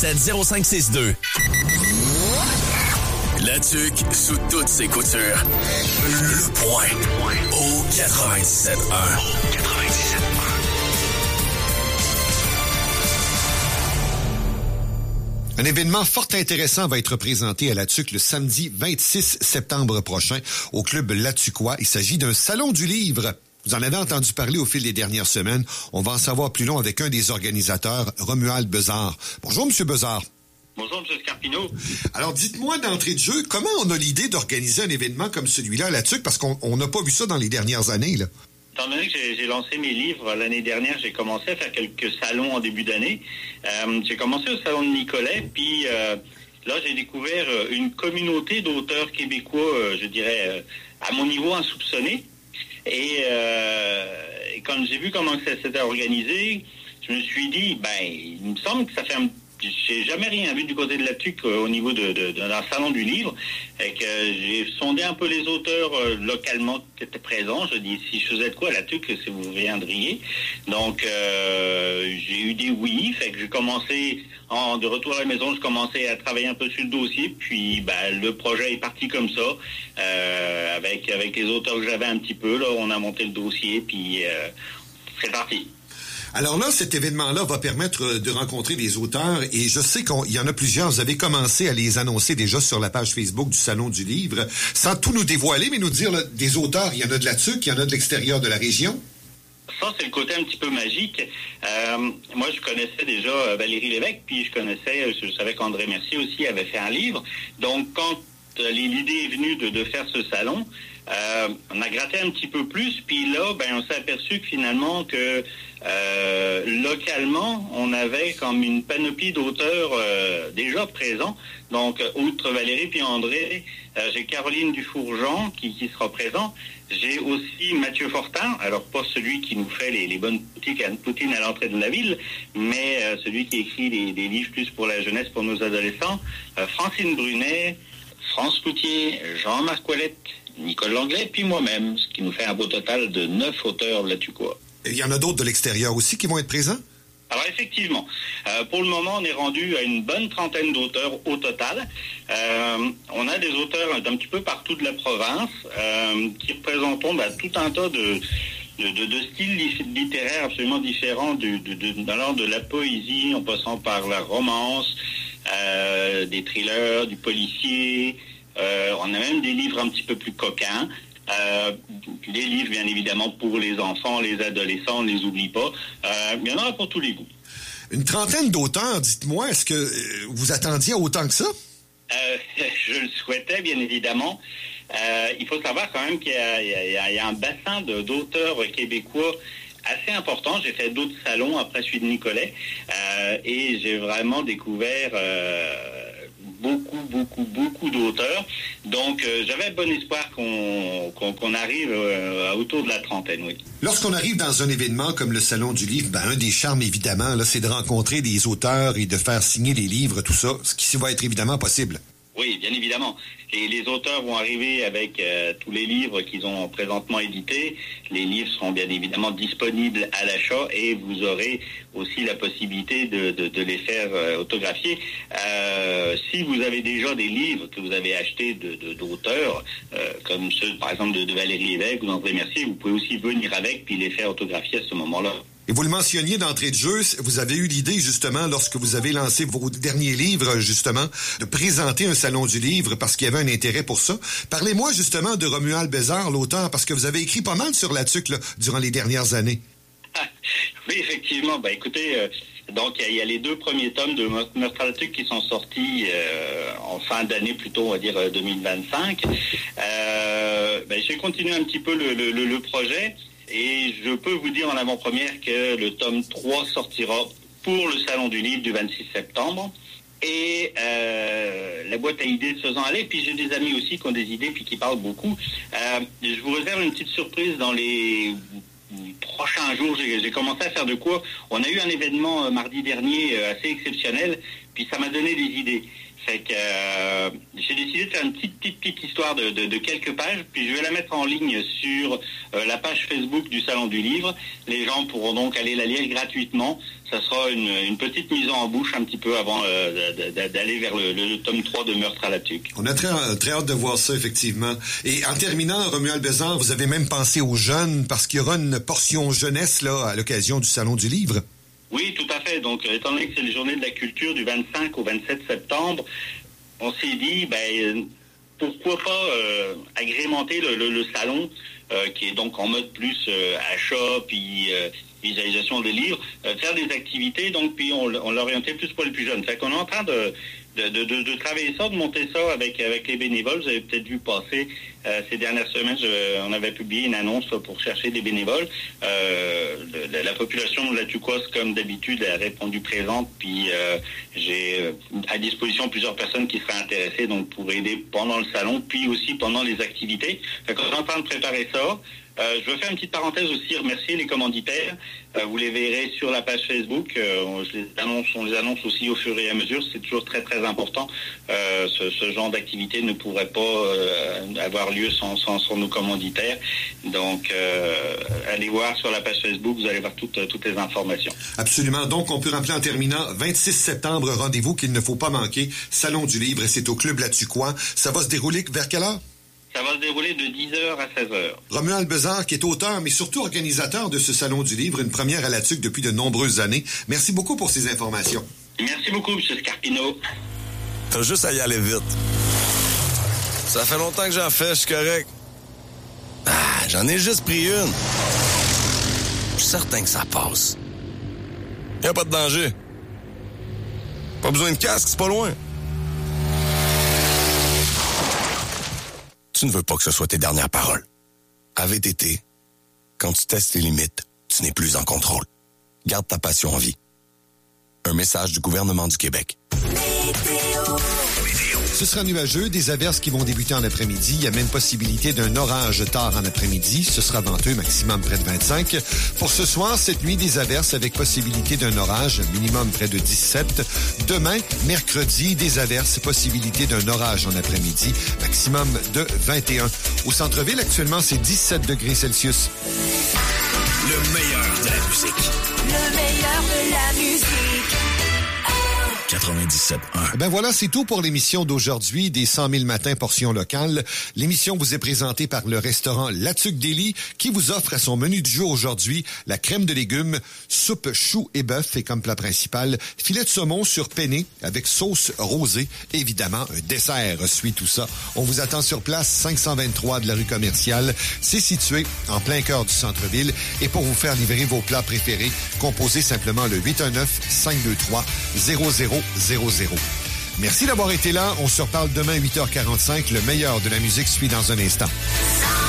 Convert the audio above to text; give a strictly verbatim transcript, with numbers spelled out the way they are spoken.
sept zéro cinq six deux. La tuque sous toutes ses coutures. Le point au quatre-vingt-dix-sept un. quatre-vingt-dix-sept un. Un événement fort intéressant va être présenté à La Tuque le samedi vingt-six septembre prochain au club Latuquois. Il s'agit d'un salon du livre. Vous en avez entendu parler au fil des dernières semaines. On va en savoir plus long avec un des organisateurs, Romuald Bezard. Bonjour, M. Bezard. Bonjour, M. Scarpino. Alors, dites-moi d'entrée de jeu, comment on a l'idée d'organiser un événement comme celui-là à La Tuque? Parce qu'on n'a pas vu ça dans les dernières années, là. Étant donné que j'ai, j'ai lancé mes livres l'année dernière, j'ai commencé à faire quelques salons en début d'année. Euh, j'ai commencé au salon de Nicolet, puis euh, là, j'ai découvert une communauté d'auteurs québécois, euh, je dirais, euh, à mon niveau insoupçonné. Et, euh, et quand j'ai vu comment ça s'était organisé, je me suis dit, ben, il me semble que ça fait un J'ai jamais rien vu du côté de la Tuque euh, au niveau de, de, de, d'un salon du livre. Et que j'ai sondé un peu les auteurs euh, localement qui étaient présents. Je dis, si je faisais de quoi à la Tuque, si vous viendriez. Donc, euh, j'ai eu des oui. Fait que j'ai commencé, en, de retour à la maison, je commençais à travailler un peu sur le dossier. Puis, ben, le projet est parti comme ça. Euh, avec, avec les auteurs que j'avais un petit peu, là, on a monté le dossier. Puis, euh, c'est parti. Alors là, cet événement-là va permettre de rencontrer des auteurs et je sais qu'il y en a plusieurs. Vous avez commencé à les annoncer déjà sur la page Facebook du Salon du Livre. Sans tout nous dévoiler, mais nous dire là, des auteurs, il y en a de la Tuque, il y en a de l'extérieur de la région. Ça, c'est le côté un petit peu magique. Euh, moi, je connaissais déjà Valérie Lévesque, puis je connaissais, je savais qu'André Mercier aussi avait fait un livre. Donc, quand l'idée est venue de, de faire ce salon, euh, on a gratté un petit peu plus, puis là, ben, on s'est aperçu que finalement, que euh, localement, on avait comme une panoplie d'auteurs euh, déjà présents. Donc, outre Valérie puis André, euh, j'ai Caroline Dufourjean qui, qui sera présent. J'ai aussi Mathieu Fortin, alors pas celui qui nous fait les, les bonnes poutines à, poutines à l'entrée de la ville, mais euh, celui qui écrit des, des livres plus pour la jeunesse, pour nos adolescents. Euh, Francine Brunet, France Cloutier, Jean-Marc Ouellette, Nicole Langlais, puis moi-même, ce qui nous fait un beau total de neuf auteurs latuquois. Il y en a d'autres de l'extérieur aussi qui vont être présents? Alors effectivement, euh, pour le moment, on est rendu à une bonne trentaine d'auteurs au total. Euh, on a des auteurs d'un petit peu partout de la province euh, qui représentent bah, tout un tas de, de, de, de styles littéraires absolument différents, de, de, de, alors de la poésie en passant par la romance, euh, des thrillers, du policier. Euh, on a même des livres un petit peu plus coquins. Euh, des livres, bien évidemment, pour les enfants, les adolescents, on ne les oublie pas. Euh, il y en aura pour tous les goûts. Une trentaine d'auteurs, dites-moi, est-ce que vous attendiez autant que ça? Euh, je le souhaitais, bien évidemment. Euh, il faut savoir quand même qu'il y a, il y a, il y a un bassin de, d'auteurs québécois assez important. J'ai fait d'autres salons après celui de Nicolet euh, et j'ai vraiment découvert euh, beaucoup, beaucoup, beaucoup d'auteurs. Donc, euh, j'avais bon espoir qu'on, qu'on, qu'on arrive euh, autour de la trentaine, oui. Lorsqu'on arrive dans un événement comme le Salon du Livre, ben, un des charmes, évidemment, là, c'est de rencontrer des auteurs et de faire signer les livres, tout ça, ce qui va être évidemment possible. Oui, bien évidemment. Et les auteurs vont arriver avec euh, tous les livres qu'ils ont présentement édités. Les livres seront bien évidemment disponibles à l'achat et vous aurez aussi la possibilité de, de, de les faire euh, autographier. Euh, si vous avez déjà des livres que vous avez achetés de, de, d'auteurs, euh, comme ceux, par exemple, de, de Valérie Lévesque ou d'André Mercier, vous pouvez aussi venir avec puis les faire autographier à ce moment-là. Et vous le mentionniez d'entrée de jeu, vous avez eu l'idée, justement, lorsque vous avez lancé vos derniers livres, justement, de présenter un salon du livre parce qu'il y avait un intérêt pour ça. Parlez-moi, justement, de Romuald Bezard, l'auteur, parce que vous avez écrit pas mal sur la tuque, là, durant les dernières années. Ah, oui, effectivement. Ben, écoutez, euh, donc, il y, y a les deux premiers tomes de Meurtre à la tuque qui sont sortis euh, en fin d'année, plutôt, on va dire, deux mille vingt-cinq. Euh, ben, j'ai continué un petit peu le, le, le, le projet. Et je peux vous dire en avant-première que le tome trois sortira pour le Salon du Livre du vingt-six septembre. Et euh, la boîte à idées se faisant aller. Puis j'ai des amis aussi qui ont des idées puis qui parlent beaucoup. Euh, je vous réserve une petite surprise dans les prochains jours. J'ai, j'ai commencé à faire de quoi. On a eu un événement euh, mardi dernier euh, assez exceptionnel puis ça m'a donné des idées. Fait que euh, j'ai décidé de faire une petite, petite, petite histoire de, de, de quelques pages, puis je vais la mettre en ligne sur euh, la page Facebook du Salon du Livre. Les gens pourront donc aller la lire gratuitement. Ça sera une, une petite mise en bouche un petit peu avant euh, d'aller vers le, le, le tome trois de Meurtre à la tuque. On a très, très hâte de voir ça, effectivement. Et en terminant, Romuald Bézard, vous avez même pensé aux jeunes, parce qu'il y aura une portion jeunesse là à l'occasion du Salon du Livre. Oui, tout à fait. Donc, étant donné que c'est les journées de la culture du vingt-cinq au vingt-sept septembre, on s'est dit, ben, pourquoi pas euh, agrémenter le, le, le salon, euh, qui est donc en mode plus euh, achat, puis euh, visualisation des livres, euh, faire des activités, donc, puis on, on l'orientait plus pour les plus jeunes. Fait qu'on est en train de, de, de, de, de travailler ça, de monter ça avec, avec les bénévoles. Vous avez peut-être vu passer euh, ces dernières semaines, je, on avait publié une annonce là, pour chercher des bénévoles. Euh, le, la population de la Tuquoise, comme d'habitude, a répondu présente, puis euh, j'ai euh, à disposition plusieurs personnes qui seraient intéressées donc pour aider pendant le salon, puis aussi pendant les activités. Fait qu'on est en train de préparer ça. Euh, je veux faire une petite parenthèse aussi, remercier les commanditaires. Euh, vous les verrez sur la page Facebook. Euh, on, les annonce, on les annonce aussi au fur et à mesure. C'est toujours très, très important. Euh, ce, ce genre d'activité ne pourrait pas euh, avoir lieu sans, sans, sans nos commanditaires. Donc, euh, allez voir sur la page Facebook. Vous allez voir toutes, toutes les informations. Absolument. Donc, on peut rappeler en terminant, vingt-six septembre, rendez-vous qu'il ne faut pas manquer. Salon du Livre, et c'est au Club Latucois. Ça va se dérouler vers quelle heure? Ça va se dérouler de dix heures à seize heures. Romuald Bézard, qui est auteur, mais surtout organisateur de ce Salon du Livre, une première à la Tuque depuis de nombreuses années. Merci beaucoup pour ces informations. Merci beaucoup, M. Scarpino. T'as juste à y aller vite. Ça fait longtemps que j'en fais, je suis correct. Ah, j'en ai juste pris une. Je suis certain que ça passe. Y a pas de danger. Pas besoin de casque, c'est pas loin. Tu ne veux pas que ce soit tes dernières paroles. À V T T, quand tu testes tes limites, tu n'es plus en contrôle. Garde ta passion en vie. Un message du gouvernement du Québec. Météo. Ce sera nuageux, des averses qui vont débuter en après-midi. Il y a même possibilité d'un orage tard en après-midi. Ce sera venteux, maximum près de vingt-cinq. Pour ce soir, cette nuit, des averses avec possibilité d'un orage, minimum près de dix-sept. Demain, mercredi, des averses, possibilité d'un orage en après-midi, maximum de vingt et un. Au centre-ville, actuellement, c'est dix-sept degrés Celsius. Le meilleur de la musique. Le meilleur de la musique. quatre-vingt-dix-sept un. Ben voilà, c'est tout pour l'émission d'aujourd'hui des cent mille matins portion locale. L'émission vous est présentée par le restaurant La Tuque Deli qui vous offre à son menu du jour aujourd'hui la crème de légumes, soupe chou et bœuf et comme plat principal, filet de saumon sur penne avec sauce rosée. Évidemment, un dessert suit tout ça. On vous attend sur place, cinq cent vingt-trois de la rue commerciale. C'est situé en plein cœur du centre-ville. Et pour vous faire livrer vos plats préférés, composez simplement le huit un neuf, cinq deux trois, zéro zéro zéro zéro. Merci d'avoir été là. On se reparle demain à huit heures quarante-cinq. Le meilleur de la musique suit dans un instant.